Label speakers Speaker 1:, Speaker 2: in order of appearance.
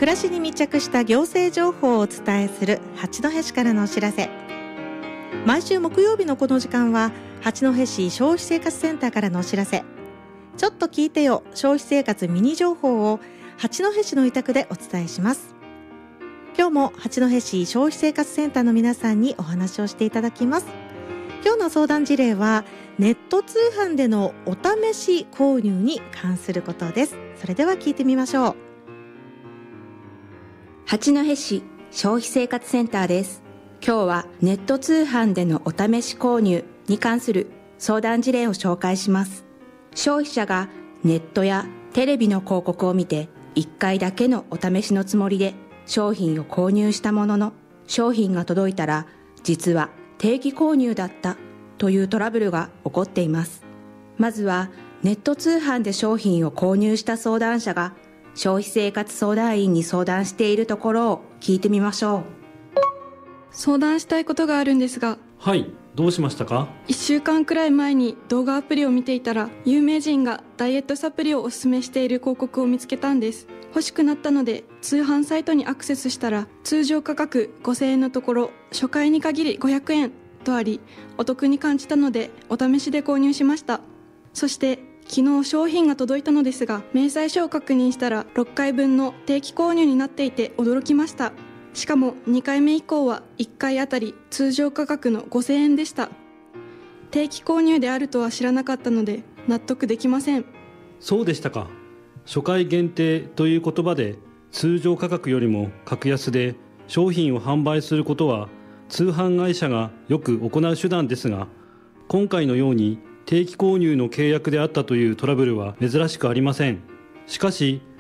Speaker 1: 暮らしに密着した行政情報をお伝えする八戸市からのお知らせ。毎週木曜日のこの時間は八戸市消費生活センターからのお知らせ。ちょっと聞いてよ消費生活ミニ情報を八戸市の委託でお伝えします。今日も八戸市消費生活センターの皆さんにお話をしていただきます。今日の相談事例はネット通販でのお試し購入に関することです。それでは聞いてみましょう。
Speaker 2: 八戸市消費生活センターです。今日はネット通販でのお試し購入に関する相談事例を紹介します。消費者がネットやテレビの広告を見て1回だけのお試しのつもりで商品を購入したものの、商品が届いたら実は定期購入だったというトラブルが起こっています。まずはネット通販で商品を購入した相談者が消費生活相談員に相談しているところを聞いてみましょう。
Speaker 3: 相談したいことがあるんですが。
Speaker 4: はい、どうしましたか？
Speaker 3: 1週間くらい前に動画アプリを見ていたら、有名人がダイエットサプリをおすすめしている広告を見つけたんです。欲しくなったので通販サイトにアクセスしたら、通常価格5000円のところ初回に限り500円とあり、お得に感じたのでお試しで購入しました。そして昨日商品が届いたのですが、明細書を確認したら6回分の定期購入になっていて驚きました。しかも2回目以降は1回あたり通常価格の5000円でした。定期購入であるとは知らなかったので納得できません。
Speaker 4: そうでしたか。初回限定という言葉で通常価格よりも格安で商品を販売することは通販会社がよく行う手段ですが、今回のように定期購入の契約であったというトラブルは珍しくありません。しかし